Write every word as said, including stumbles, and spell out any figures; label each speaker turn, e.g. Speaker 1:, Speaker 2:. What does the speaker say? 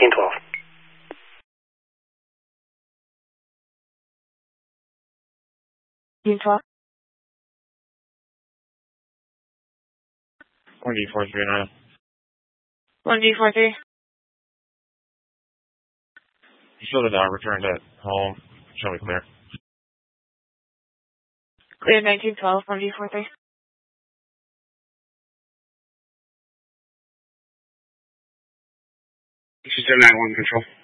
Speaker 1: nineteen twelve.
Speaker 2: nineteen twelve.
Speaker 3: one D four three nine.
Speaker 2: one D four three.
Speaker 3: You filled it out, returned at home. Show me clear.
Speaker 2: Clear nineteen twelve, one D four three.
Speaker 1: six seven nine one, control.